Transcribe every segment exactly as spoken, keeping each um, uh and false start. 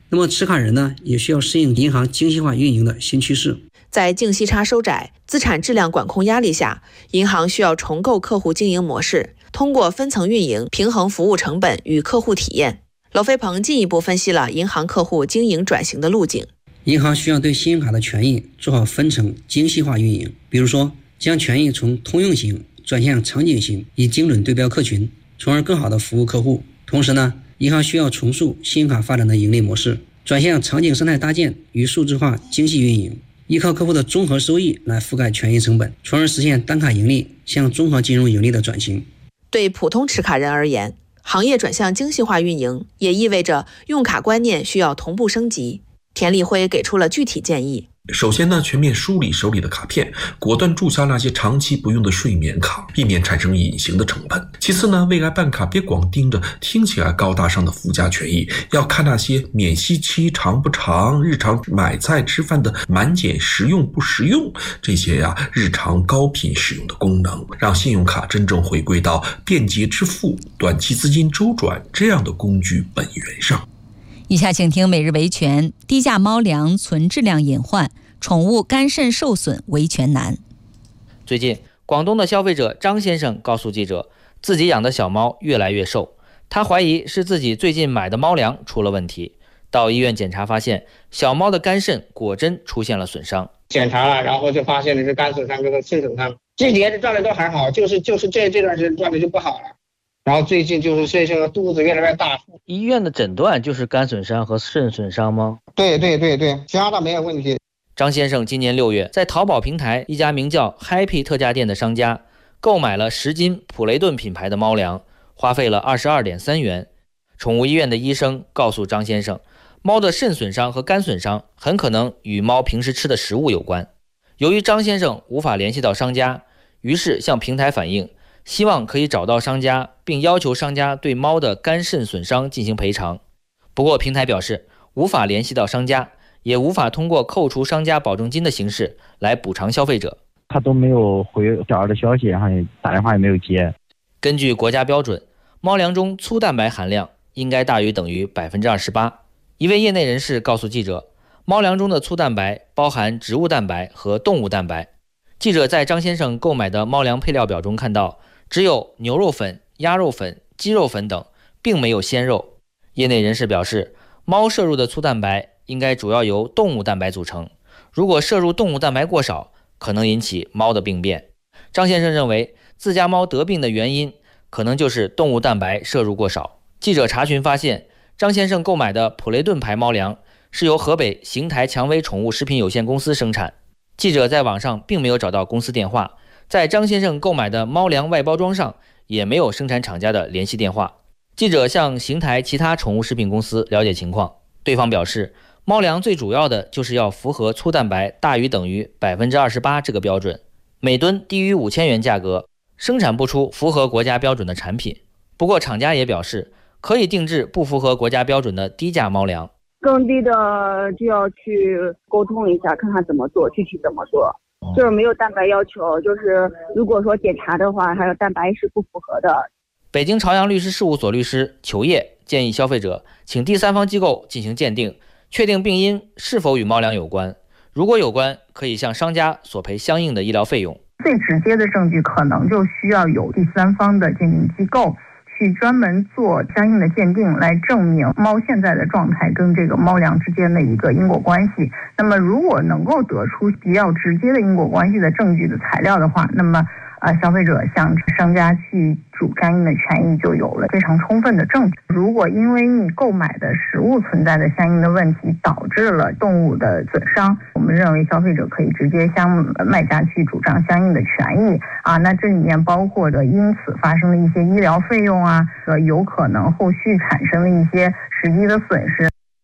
那么持卡人呢，也需要适应银行精细化运营的新趋势。 在净息差收窄、资产质量管控压力下，银行需要重构客户经营模式，通过分层运营平衡服务成本与客户体验。娄飞鹏进一步分析了银行客户经营转型的路径。 银行需要对信用卡的权益做好分层精细化运营，比如说将权益从通用型转向场景型，以精准对标客群，从而更好的服务客户。同时呢，银行需要重塑信用卡发展的盈利模式，转向场景生态搭建与数字化精细运营，依靠客户的综合收益来覆盖权益成本，从而实现单卡盈利向综合金融盈利的转型。 对普通持卡人而言，行业转向精细化运营也意味着用卡观念需要同步升级。田立辉给出了具体建议。 首先呢，全面梳理手里的卡片，果断注销那些长期不用的睡眠卡，避免产生隐形的成本。其次呢，未来办卡别光盯着听起来高大上的附加权益，要看那些免息期长不长、日常买菜吃饭的满减实用不实用，这些呀、啊、日常高频使用的功能，让信用卡真正回归到便捷支付、短期资金周转这样的工具本源上。 以下请听每日维权：低价猫粮存质量隐患，宠物肝肾受损维权难。 最近，广东的消费者张先生告诉记者，自己养的小猫越来越瘦，他怀疑是自己最近买的猫粮出了问题。到医院检查发现，小猫的肝肾果真出现了损伤。 检查了，然后就发现的是肝损伤跟肾损伤，这几天赚的都还好，就是就是这这段时间赚的就不好了。然后最近就是这个肚子越来越大。 医院的诊断就是肝损伤和肾损伤吗？ 对对对对，其他的没有问题。 张先生今年六月在淘宝平台一家名叫 Happy 特价店的商家购买了十斤普雷顿品牌的猫粮，花费了二十二点三元。宠物医院的医生告诉张先生，猫的肾损伤和肝损伤很可能与猫平时吃的食物有关。由于张先生无法联系到商家，于是向平台反映，希望可以找到商家，并要求商家对猫的肝肾损伤进行赔偿。不过平台表示无法联系到商家，也无法通过扣除商家保证金的形式来补偿消费者。 他都没有回小孩的消息，然后打电话也没有接。 根据国家标准，猫粮中粗蛋白含量应该大于等于 百分之二十八。 一位业内人士告诉记者，猫粮中的粗蛋白包含植物蛋白和动物蛋白。记者在张先生购买的猫粮配料表中看到，只有牛肉粉、鸭肉粉、鸡肉粉等，并没有鲜肉。业内人士表示，猫摄入的粗蛋白应该主要由动物蛋白组成，如果摄入动物蛋白过少，可能引起猫的病变。张先生认为，自家猫得病的原因可能就是动物蛋白摄入过少。记者查询发现，张先生购买的普雷顿牌猫粮是由河北邢台蔷薇宠物食品有限公司生产。记者在网上并没有找到公司电话，在张先生购买的猫粮外包装上也没有生产厂家的联系电话。记者向邢台其他宠物食品公司了解情况，对方表示，猫粮最主要的就是要符合粗蛋白大于等于 百分之二十八 这个标准，每吨低于五千元价格，生产不出符合国家标准的产品。不过厂家也表示，可以定制不符合国家标准的低价猫粮。 更低的就要去沟通一下，看看怎么做，具体怎么做。就是没有蛋白要求，就是如果说检查的话，还有蛋白是不符合的。 北京朝阳律师事务所律师裘烨建议消费者请第三方机构进行鉴定，确定病因是否与猫粮有关，如果有关，可以向商家索赔相应的医疗费用。 最直接的证据可能就需要有第三方的鉴定机构去专门做相应的鉴定，来证明猫现在的状态跟这个猫粮之间的一个因果关系。那么如果能够得出比较直接的因果关系的证据的材料的话，那么呃，消费者向商家去主相应的权益就有了非常充分的证据。如果因为你购买的食物存在的相应的问题导致了动物的损伤，我们认为消费者可以直接向卖家去主张相应的权益啊。那这里面包括着因此发生的一些医疗费用啊，呃，有可能后续产生的一些实际的损失。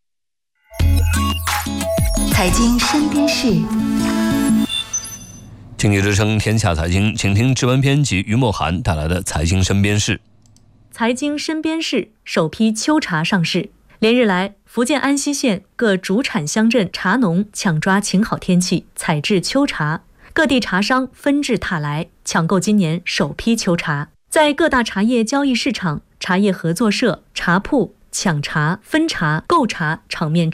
财经身边事。 经济之声天下财经，请听值班编辑于墨涵带来的财经身边事。 财经身边事，首批秋茶上市。连日来，福建安溪县各主产乡镇茶农抢抓晴好天气，采制秋茶，各地茶商纷至沓来，抢购今年首批秋茶。在各大茶叶交易市场，茶叶合作社、茶铺抢茶、分茶、购茶场面